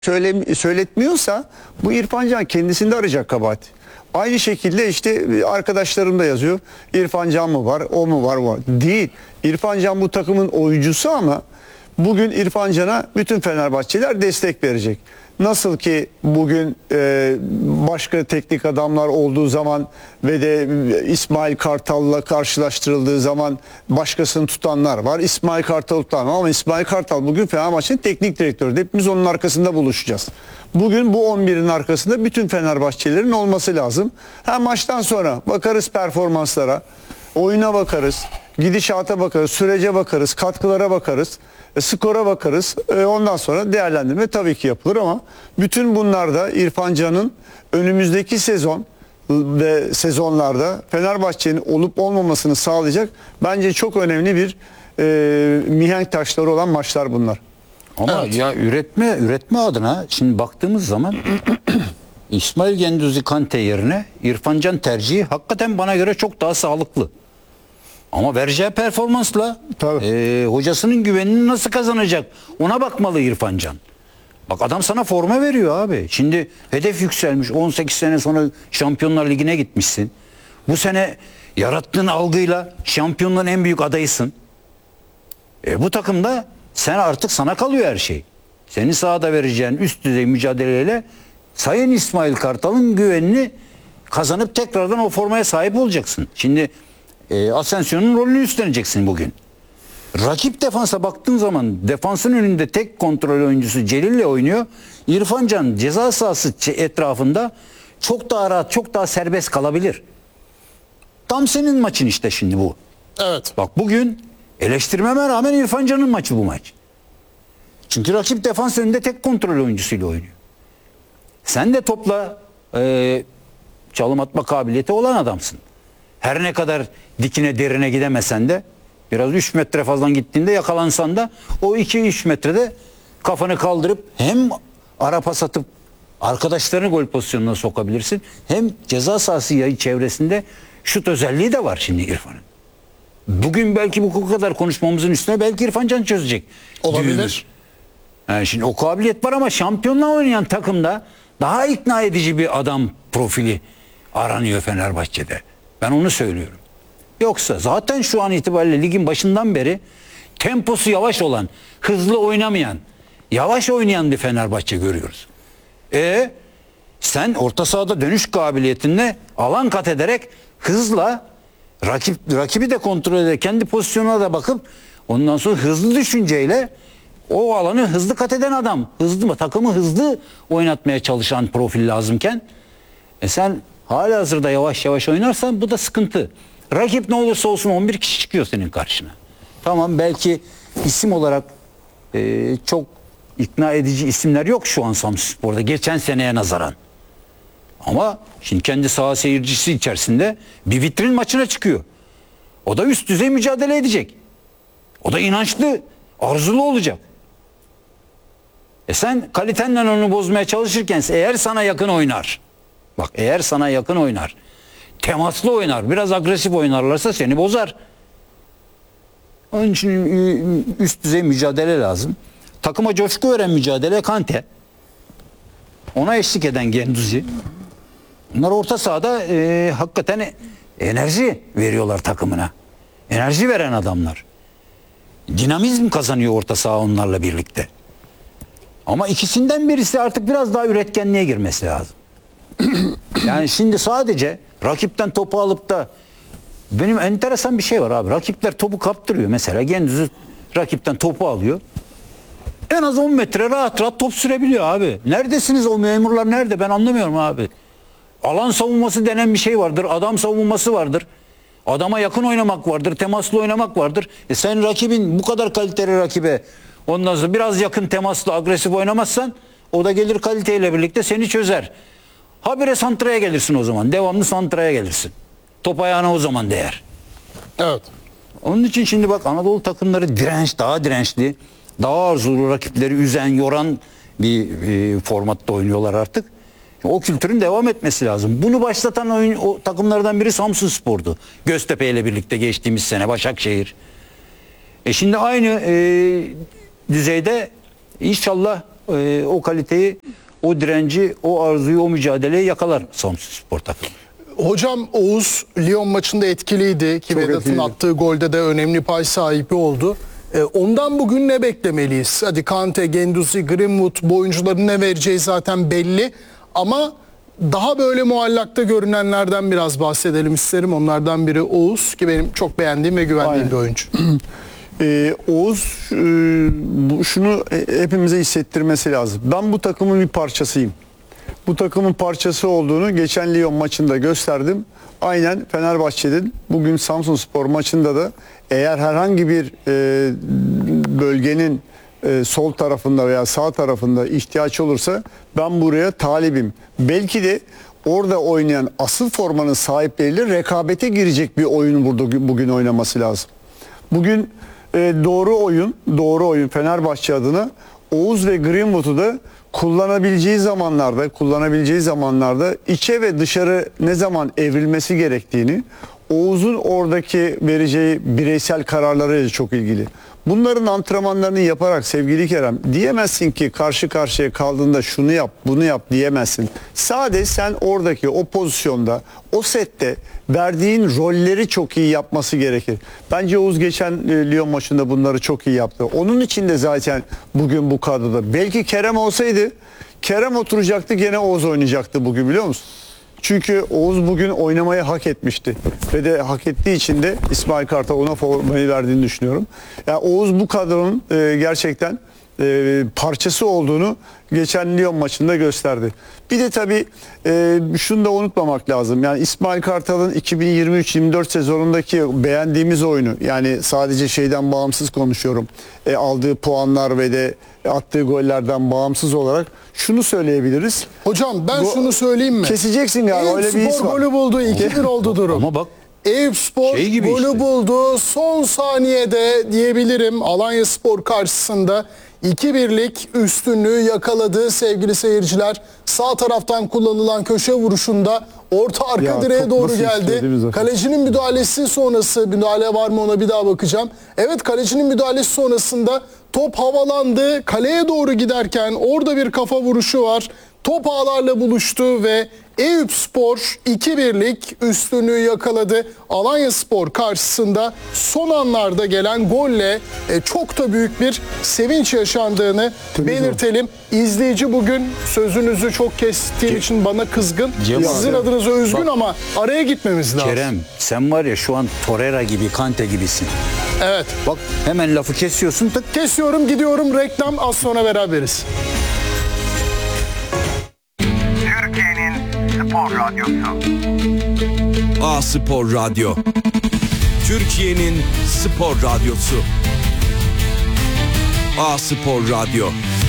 söyletmiyorsa bu İrfan Can kendisinde arayacak kabahat. Aynı şekilde işte arkadaşlarım da yazıyor. İrfan Can mı var, o mu var, o var. Değil. İrfan Can bu takımın oyuncusu ama bugün İrfan Can'a bütün Fenerbahçeliler destek verecek. Nasıl ki bugün başka teknik adamlar olduğu zaman ve de İsmail Kartal'la karşılaştırıldığı zaman başkasını tutanlar var. İsmail Kartal tutanlar ama İsmail Kartal bugün Fenerbahçe'nin teknik direktörü. Hepimiz onun arkasında buluşacağız. Bugün bu 11'in arkasında bütün Fenerbahçelilerin olması lazım. Hem maçtan sonra bakarız performanslara, oyuna bakarız, gidişata bakarız, sürece bakarız, katkılara bakarız. Skora bakarız. Ondan sonra değerlendirme tabii ki yapılır ama bütün bunlarda İrfan Can'ın önümüzdeki sezon ve sezonlarda Fenerbahçe'nin olup olmamasını sağlayacak bence çok önemli bir mihenk taşları olan maçlar bunlar. Ama evet, ya üretme adına şimdi baktığımız zaman İsmail Genduzi Kante yerine İrfan Can tercihi hakikaten bana göre çok daha sağlıklı. Ama vereceği performansla hocasının güvenini nasıl kazanacak? Ona bakmalı İrfan Can. Bak adam sana forma veriyor abi. Şimdi hedef yükselmiş. 18 sene sonra Şampiyonlar Ligi'ne gitmişsin. Bu sene yarattığın algıyla şampiyonluğun en büyük adayısın. Bu takımda sen artık sana kalıyor her şey. Senin sahada vereceğin üst düzey mücadeleyle Sayın İsmail Kartal'ın güvenini kazanıp tekrardan o formaya sahip olacaksın. Şimdi Asensio'nun rolünü üstleneceksin bugün. Rakip defansa baktığın zaman defansın önünde tek kontrol oyuncusu Celil'le oynuyor. İrfan Can ceza sahası etrafında çok daha rahat, çok daha serbest kalabilir. Tam senin maçın işte şimdi bu. Evet. Bak bugün eleştirmeme rağmen İrfan Can'ın maçı bu maç. Çünkü rakip defans önünde tek kontrol oyuncusuyla oynuyor. Sen de topla çalım atma kabiliyeti olan adamsın. Her ne kadar dikine derine gidemesen de biraz 3 metre fazla gittiğinde yakalansan da o 2-3 metrede kafanı kaldırıp hem ara pas atıp arkadaşlarını gol pozisyonuna sokabilirsin. Hem ceza sahası çevresinde şut özelliği de var şimdi İrfan'ın. Bugün belki bu kadar konuşmamızın üstüne belki İrfan Can çözecek. Olabilir. Yani şimdi o kabiliyet var ama şampiyonla oynayan takımda daha ikna edici bir adam profili aranıyor Fenerbahçe'de. Ben onu söylüyorum. Yoksa zaten şu an itibariyle ligin başından beri temposu yavaş olan, hızlı oynamayan, yavaş oynayan bir Fenerbahçe görüyoruz. Sen orta sahada dönüş kabiliyetinde alan kat ederek hızla rakibi de kontrol ederek kendi pozisyonuna da bakıp ondan sonra hızlı düşünceyle o alanı hızlı kat eden adam, takımı hızlı oynatmaya çalışan profil lazımken sen halihazırda yavaş yavaş oynarsan bu da sıkıntı. Rakip ne olursa olsun 11 kişi çıkıyor senin karşına. Tamam belki isim olarak çok ikna edici isimler yok şu an Samsunspor'da geçen seneye nazaran. Ama şimdi kendi saha seyircisi içerisinde bir vitrin maçına çıkıyor. O da üst düzey mücadele edecek. O da inançlı, arzulu olacak. Sen kalitenle onu bozmaya çalışırken eğer sana yakın oynar. Bak eğer sana yakın oynar. Temaslı oynar. Biraz agresif oynarlarsa seni bozar. Onun için üst düzey mücadele lazım. Takıma coşku veren mücadele Kante. Ona eşlik eden Genduzi. Bunlar orta sahada hakikaten enerji veriyorlar takımına. Enerji veren adamlar. Dinamizm kazanıyor orta saha onlarla birlikte. Ama ikisinden birisi artık biraz daha üretkenliğe girmesi lazım. Yani şimdi sadece rakipten topu alıp da benim enteresan bir şey var abi. Rakipler topu kaptırıyor mesela. Genduzi rakipten topu alıyor. En az 10 metre rahat rahat top sürebiliyor abi. Neredesiniz o memurlar nerede? Ben anlamıyorum abi. Alan savunması denen bir şey vardır. Adam savunması vardır. Adama yakın oynamak vardır. Temaslı oynamak vardır. Sen rakibin bu kadar kaliteli rakibe ondan sonra biraz yakın temaslı agresif oynamazsan o da gelir kaliteyle birlikte seni çözer. Habire santraya gelirsin o zaman. Devamlı santraya gelirsin. Top ayağına o zaman değer. Evet. Onun için şimdi bak Anadolu takımları daha dirençli, daha arzulu rakipleri üzen, yoran bir formatta oynuyorlar artık. O kültürün devam etmesi lazım. Bunu başlatan o takımlardan biri Samsunspor'du. Göztepe ile birlikte geçtiğimiz sene Başakşehir. Şimdi aynı düzeyde inşallah o kaliteyi, o direnci, o arzuyu, o mücadeleyi yakalar Samsunspor takımı. Hocam Oğuz Lyon maçında etkiliydi ki Çok Vedat'ın etkiliydi. attığı golde de önemli pay sahibi oldu. Ondan bugün ne beklemeliyiz? Hadi Kante, Guendouzi, Greenwood bu oyuncuların ne vereceği zaten belli. Ama daha böyle muallakta görünenlerden biraz bahsedelim isterim. Onlardan biri Oğuz ki benim çok beğendiğim ve güvendiğim Aynen. bir oyuncu. Oğuz şunu hepimize hissettirmesi lazım. Ben bu takımın bir parçasıyım. Bu takımın parçası olduğunu geçen Lyon maçında gösterdim. Aynen Fenerbahçe'nin bugün Samsunspor maçında da eğer herhangi bir bölgenin sol tarafında veya sağ tarafında ihtiyaç olursa ben buraya talibim. Belki de orada oynayan asıl formanın sahipleriyle rekabete girecek bir oyunu burada bugün oynaması lazım. Bugün doğru oyun Fenerbahçe adına Oğuz ve Greenwood'u da kullanabileceği zamanlarda içe ve dışarı ne zaman evrilmesi gerektiğini, Oğuz'un oradaki vereceği bireysel kararlarıyla çok ilgili. Bunların antrenmanlarını yaparak sevgili Kerem diyemezsin ki karşı karşıya kaldığında şunu yap bunu yap diyemezsin. Sadece sen oradaki o pozisyonda o sette verdiğin rolleri çok iyi yapması gerekir. Bence Oğuz geçen Lyon maçında bunları çok iyi yaptı. Onun için de zaten bugün bu kadroda. Belki Kerem olsaydı Kerem oturacaktı gene Oğuz oynayacaktı bugün biliyor musun? Çünkü Oğuz bugün oynamayı hak etmişti. Ve de hak ettiği için de İsmail Kartal ona formayı verdiğini düşünüyorum. Yani Oğuz bu kadronun gerçekten parçası olduğunu geçen Lyon maçında gösterdi. Bir de tabii şunu da unutmamak lazım. Yani İsmail Kartal'ın 2023-24 sezonundaki beğendiğimiz oyunu, yani sadece şeyden bağımsız konuşuyorum. Aldığı puanlar ve de attığı gollerden bağımsız olarak şunu söyleyebiliriz. Hocam ben Bu- şunu söyleyeyim mi? Keseceksin galiba, öyle bir his Eyüpspor var. golü buldu. 2-1 oldu durum. Ama bak Eyüpspor Şey gibi golü işte. buldu. Son saniyede diyebilirim Alanyaspor karşısında 2-1'lik üstünlüğü yakaladı sevgili seyirciler. Sağ taraftan kullanılan köşe vuruşunda orta arka Ya, direğe top doğru nasıl istiyor değil mi geldi. zaten? Kalecinin müdahalesi sonrası, müdahale var mı ona bir daha bakacağım. Evet, kalecinin müdahalesi sonrasında top havalandı. Kaleye doğru giderken orada bir kafa vuruşu var. Top ağlarla buluştu ve Eyüpspor 2-1'lik üstünlüğü yakaladı. Alanyaspor karşısında son anlarda gelen golle çok da büyük bir sevinç yaşandığını belirtelim. İzleyici bugün sözünüzü çok kestiğim için bana kızgın. Cemal. Sizin adınıza üzgün ama araya gitmemiz lazım. Kerem sen var ya şu an Torreira gibi, Kante gibisin. Evet. Bak hemen lafı kesiyorsun tık. Kesiyorum, gidiyorum, reklam, az sonra beraberiz. Türkiye'nin spor radyosu. A-Spor Radyo. Türkiye'nin spor radyosu. A-Spor Radyo.